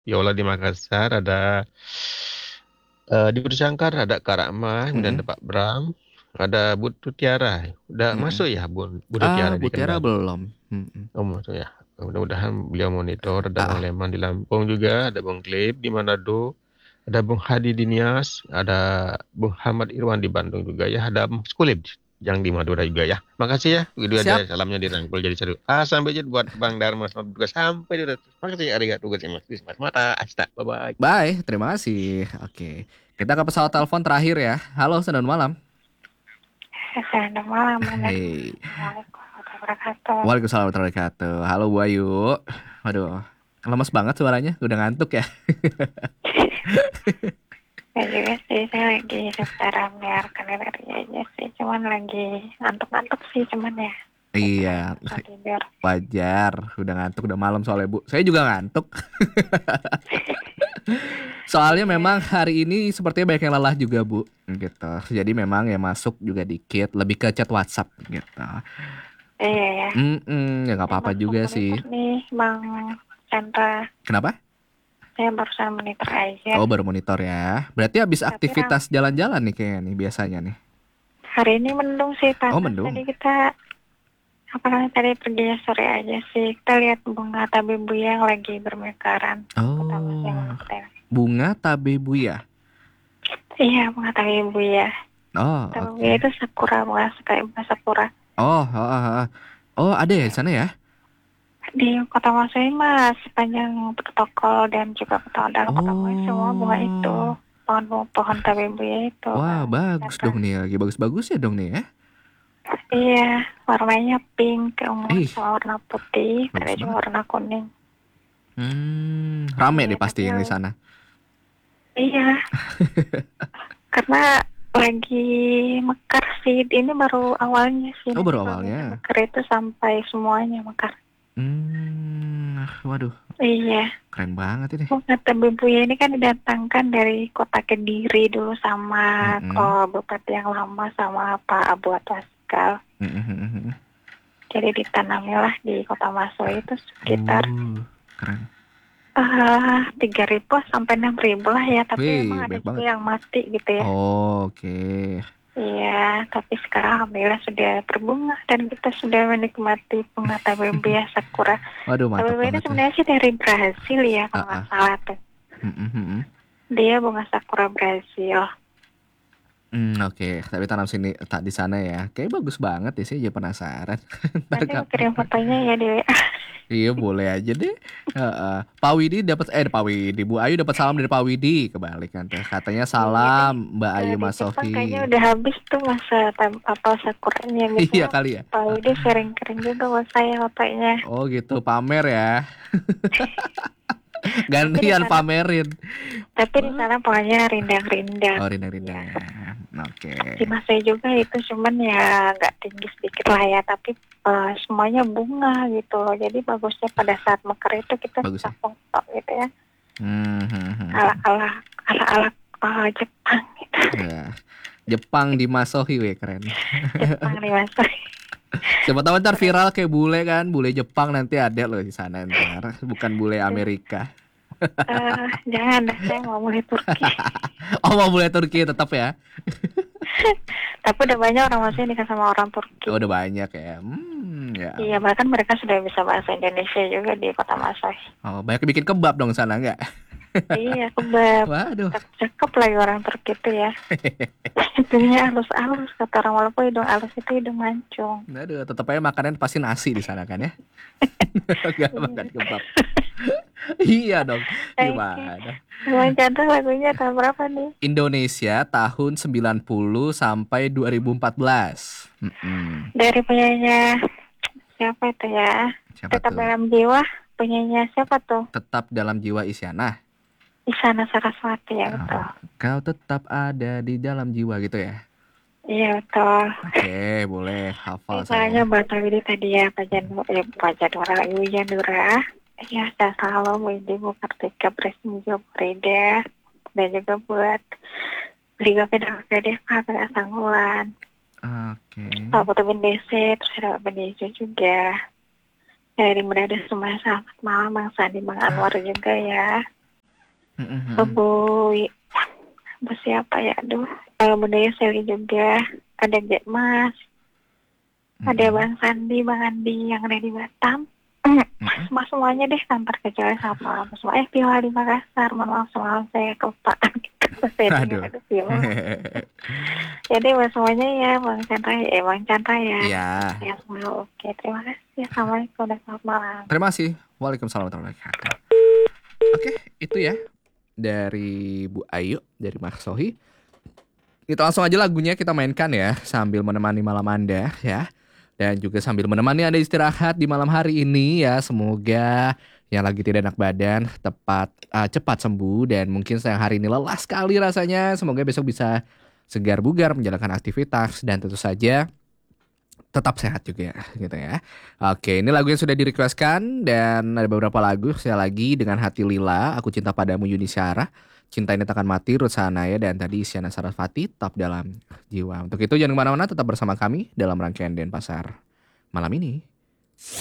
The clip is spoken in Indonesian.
Yola di Makassar, ada di Bersangkar, ada Kak Rahma, kemudian Mm-mm. ada Pak Bram, ada Bu Tiara. Udah Mm-mm. masuk ya Bu Ah, Tiara di Mutiara Kendal? belum. Mm-mm. Oh masuk ya. Mudah-mudahan beliau monitor. Ada Ah, Bang ah. Leman di Lampung juga, ada Bang Klip di Manado, ada Bung Hadi di Nias, ada Bung Hamad Irwan di Bandung juga ya, ada Mas Kulib yang di Madura juga ya. Makasih ya, itu ada Siap. salamnya dirangkul jadi seru. Sampai jumpa buat Bang Dharma sama juga sampai di Makasih arigatou gozaimasu. Mas mata, hasta, bye-bye. Bye. Terima kasih. Oke. Kita ke pesawat telepon terakhir ya. Halo, selamat malam. Selamat malam, Hey. Assalamualaikum warahmatullahi wabarakatuh. Waalaikumsalam warahmatullahi wabarakatuh. Halo Bu Ayu. Waduh. Lemas banget suaranya. Udah ngantuk ya? Ya juga sih, saya lagi secara mendengarkan dari aja sih, cuman lagi ngantuk-ngantuk sih, cuman ya, gitu lah, Iya. susah tidur. Wajar. Udah ngantuk. Udah malam soalnya Bu. Saya juga ngantuk. Soalnya memang Iya, hari ini sepertinya banyak yang lelah juga Bu. Gitu. Jadi memang ya masuk juga dikit. Lebih ke chat WhatsApp gitu. iya ya, Ya nggak saya apa-apa baru juga sih. monitor nih, Bang Chandra, Kenapa? saya barusan monitor aja, Oh baru monitor ya. Berarti habis tapi aktivitas jalan-jalan nih kayaknya nih biasanya nih. hari ini mendung sih, Oh panas, mendung. tadi kita, apalagi tadi perginya sore aja sih, kita lihat bunga tabebu yang lagi bermekaran, pertama saya Oh ngeliatin. bunga tabebuya. Iya, bunga tabebu ya. Oh Tabebu oke. itu sakura, bunga sakura. Oh, oh, oh, oh. Oh, ada ya di sana ya? Di Kota Masohi mas, sepanjang protokol dan juga kota dalam Kota Masohi semua bunga itu, Oh, pohon tabebuya itu wah bang. bagus Kata, dong nih, lagi bagus-bagus ya dong nih ya. iya, warnanya pink, ungu Ih, sama warna putih, ada bagus juga banget. warna kuning. Rame Iya, deh pasti tapi yang di sana. iya, karena lagi mekar sih. Ini baru awalnya sih. Oh Nanti baru kalau misalnya awalnya. mekar itu sampai semuanya mekar. Waduh, Iya. keren banget ini. Oh, kata Bumbuya ini kan didatangkan dari kota Kediri dulu sama Mm-mm. Bupati yang lama sama Pak Abu Atwaskal. Mm-mm. Jadi ditanamilah di kota Maso itu sekitar Keren. 3.000 sampai 6.000 lah ya. Tapi memang Wih, ada banyak juga banget. yang mati gitu ya. Oh, oke. Iya, tapi sekarang alhamdulillah sudah berbunga dan kita sudah menikmati bunga tabebuya sakura. Waduh, mantap Tabebuya ini banget tuh. sebenarnya sih dari Brasil ya Ah, kalau nggak ah. salah tuh. Mm-mm. Dia bunga sakura Brasil. Oke. Tapi tanam sini tak di sana ya. Kayak bagus banget ya sih, jadi penasaran. Ntar Nanti aku kirim kapan-kapan. fotonya ya di WA. Iya, boleh aja deh. Heeh. Pak Widi dapat Pak Widi, Bu Ayu dapat salam dari Pak Widi. Kebalik kan tuh. Katanya Iya salam nih. Mbak Ayu Kalau di Jepang Masohi. kayaknya udah habis tuh masa apa sakuranya. Iya Biasanya kali ya. Pak Widi sering-sering juga buat saya fotonya. Oh gitu, pamer ya. Tapi di Gantian sana, pamerin. Wah. pokoknya rindang-rindang. Oh, rindang-rindang Ya. ya. Oke. Di Masai juga itu cuman ya agak tinggi sedikit lah ya. Tapi semuanya bunga gitu loh. Jadi bagusnya pada saat mekar itu kita Bagus bisa ya. foto gitu ya. Hmm, hmm, hmm, hmm. Ala-ala ala-ala Jepang gitu. Ya. Jepang di Masohi, weh keren. Jepang di Masai. Siapa tahu ntar Keren. viral kayak bule kan, bule Jepang nanti ada loh di sana ntar, bukan bule Amerika. Jangan, saya mau mulai Turki. Oh mau bule Turki tetap ya? Tapi udah banyak orang Masai nikah sama orang Turki. Oh, udah banyak ya. Ya Iya, ampun. bahkan mereka sudah bisa bahasa Indonesia juga di kota Masai. Oh, banyak bikin kebab dong sana nggak? Iya, kebab. Waduh. Cakep lagi orang Turki itu ya. Hidungnya halus-halus, kata orang walaupun hidung halus itu hidung mancung. Aduh, tetap aja makanan pasti nasi di sana kan ya? Gak makan Iya. kebab. Iya dong. Oke. Gimana? Bang Chandra lagunya tahun berapa nih? Indonesia tahun 90 sampai 2014. Dari penyanyi siapa itu ya? Siapa Tetap tuh? dalam jiwa. Penyanyi siapa tuh? Tetap dalam jiwa Isyana. Isyana Saraswati ya betul. Ah, kau tetap ada di dalam jiwa gitu ya. Iya betul. Oke, boleh hafal Misalnya saya. Mbak Tawidi tadi ya Pak Jadwara Ibu Jandura. Ya saya selalu Widi Bu Kartika Presiden Frida dan juga buat Liga Pedagog Pak Sanggulan. Oke. Pak Putu Bendese, terus ada Pak Bendejo juga. Dari Berada Semuanya selamat malam Bang Sandi Bang Anwar juga ya. Bu siapa ya? Aduh, Budaya Seli juga. Ada Jack Mas, ada Bang Sandi, Bang Andi yang ada di Batam. Semua semuanya deh, tanpa kecuali sama semua. Viola di Makassar, mohon maaf semalam saya kelupaan gitu. Saya Aduh. dengar ada Viola. Jadi buat semuanya ya, Bang Chandra ya. Iya. Ya, semua oke. Terima kasih. Assalamualaikum dan selamat malam. Terima kasih. Waalaikumsalam warahmatullahi wabarakatuh. Oke, itu ya dari Bu Ayu, dari Mas Sohi. Kita langsung aja lagunya kita mainkan ya, sambil menemani malam Anda ya. Dan juga sambil menemani Anda istirahat di malam hari ini ya. Semoga yang lagi tidak enak badan cepat sembuh. Dan mungkin yang hari ini lelah sekali rasanya, semoga besok bisa segar bugar menjalankan aktivitas. Dan tentu saja tetap sehat juga gitu ya. Oke, ini lagu yang sudah di-requestkan. Dan ada beberapa lagu saya lagi dengan Hati Lila, Aku Cinta Padamu Yuni Syara, Cinta Ini Takkan Mati Ruth Sahanaya, dan tadi Isyana Sarasvati, Tetap Dalam Jiwa. Untuk itu jangan kemana-mana, tetap bersama kami dalam rangkaian Denpasar malam ini.